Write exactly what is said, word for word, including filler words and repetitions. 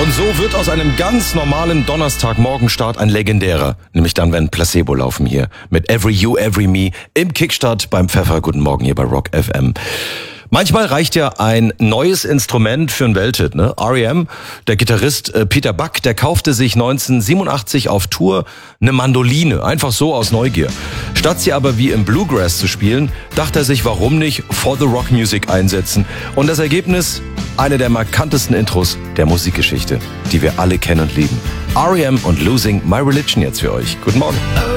Und so wird aus einem ganz normalen Donnerstagmorgenstart ein legendärer. Nämlich dann, wenn Placebo laufen hier. Mit Every You, Every Me im Kickstart beim Pfeffer. Guten Morgen hier bei Rock F M. Manchmal reicht ja ein neues Instrument für einen Welthit, ne? R E M, der Gitarrist äh, Peter Buck, der kaufte sich neunzehnhundertsiebenundachtzig auf Tour eine Mandoline, einfach so aus Neugier. Statt sie aber wie im Bluegrass zu spielen, dachte er sich, warum nicht For the Rock Music einsetzen. Und das Ergebnis? Eine der markantesten Intros der Musikgeschichte, die wir alle kennen und lieben. R E M und Losing My Religion jetzt für euch. Guten Morgen.